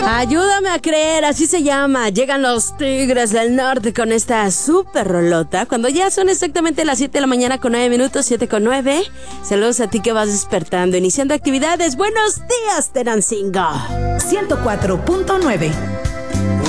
Ayúdame a creer, así se llama. Llegan los Tigres del Norte con esta super rolota. Cuando ya son exactamente las 7 de la mañana con 9 minutos, 7:09. Saludos a ti que vas despertando, iniciando actividades. Buenos días, Tenancingo. 104.9